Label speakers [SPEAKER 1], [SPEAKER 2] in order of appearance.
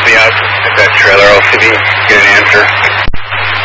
[SPEAKER 1] be out at that trailer. I'll see if you can get an answer.